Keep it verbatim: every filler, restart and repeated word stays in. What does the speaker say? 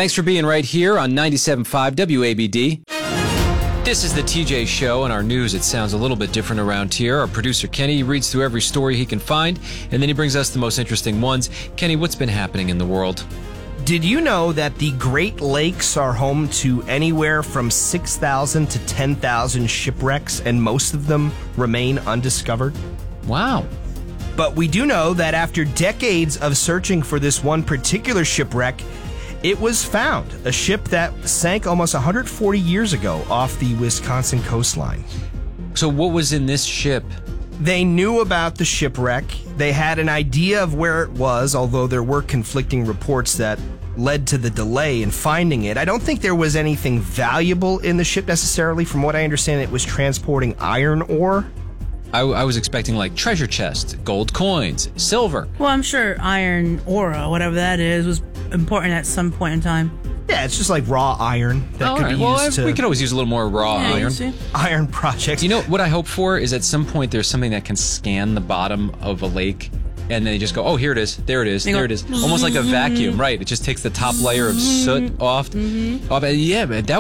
Thanks for being right here on ninety-seven point five W A B D. This is the T J Show, and our news, it sounds a little bit different around here. Our producer, Kenny, reads through every story he can find, and then he brings us the most interesting ones. Kenny, what's been happening in the world? Did you know that the Great Lakes are home to anywhere from six thousand to ten thousand shipwrecks, and most of them remain undiscovered? Wow. But we do know that after decades of searching for this one particular shipwreck, it was found. A ship that sank almost one hundred forty years ago off the Wisconsin coastline. So what was in this ship? They knew about the shipwreck. They had an idea of where it was, although there were conflicting reports that led to the delay in finding it. I don't think there was anything valuable in the ship necessarily. From what I understand, it was transporting iron ore. I, I was expecting like treasure chest, gold coins, silver. Well, I'm sure iron ore, whatever that is, was important at some point in time. Yeah, it's just like raw iron that All could right. be Well, used I- to we could always use a little more raw Yeah, you iron. see? iron projects. You know what I hope for is at some point there's something that can scan the bottom of a lake, and then they just go, oh, here it is, there it is, They there go, it is, almost like a vacuum, right? It just takes the top layer of soot off. off. And yeah, man, that